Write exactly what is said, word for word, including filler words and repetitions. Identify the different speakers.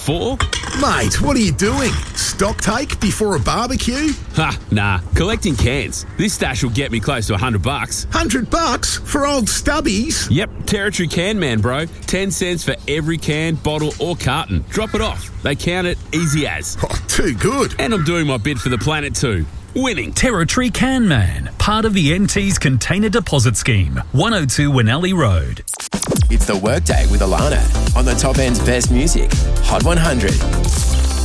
Speaker 1: Four?
Speaker 2: Mate, what are you doing? Stock take before a barbecue?
Speaker 1: Ha, nah. Collecting cans. This stash will get me close to a hundred bucks.
Speaker 2: Hundred bucks for old stubbies?
Speaker 1: Yep, Territory Can Man, bro. Ten cents for every can, bottle or carton. Drop it off. They count it easy as.
Speaker 2: Oh, too good.
Speaker 1: And I'm doing my bit for the planet too. Winning.
Speaker 3: Territory Can Man, part of the N T's Container Deposit Scheme. one oh two Winelli Road.
Speaker 4: It's the Workday with Alana on the Top End's best music. Hot one hundred.